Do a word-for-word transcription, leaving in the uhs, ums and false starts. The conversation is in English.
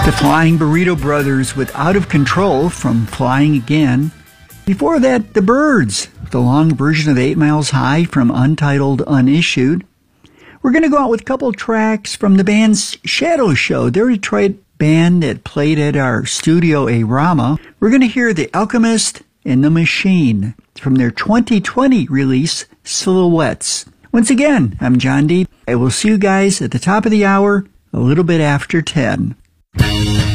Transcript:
The Flying Burrito Brothers with Out of Control from Flying Again. Before that, The Byrds, the long version of Eight Miles High from Untitled Unissued. We're going to go out with a couple tracks from the band's Shadow Show. They're a Detroit band that played at our studio A Rama. We're going to hear The Alchemist and The Machine from their twenty twenty release, Silhouettes. Once again, I'm John D. I will see you guys at the top of the hour, a little bit after ten.